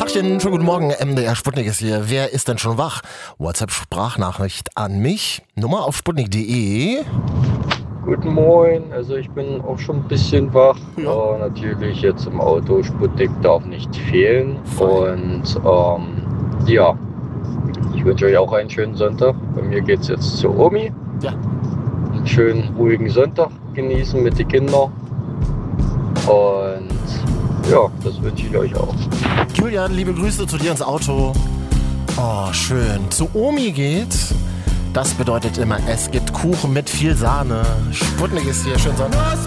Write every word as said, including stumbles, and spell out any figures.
Tagchen, schönen guten Morgen, M D R Sputnik ist hier. Wer ist denn schon wach? WhatsApp-Sprachnachricht an mich. Nummer auf sputnik punkt de. Guten Morgen, also ich bin auch schon ein bisschen wach. Ja. Äh, natürlich jetzt im Auto, Sputnik darf nicht fehlen. Und ähm, ja, ich wünsche euch auch einen schönen Sonntag. Bei mir geht es jetzt zur Omi. Ja. Einen schönen, ruhigen Sonntag genießen mit den Kindern. Und ja, das wünsche ich euch auch. Julian, liebe Grüße zu dir ins Auto. Oh, schön. Zu Omi geht. Das bedeutet immer, es gibt Kuchen mit viel Sahne. Sputnik ist hier, schön Sonntag.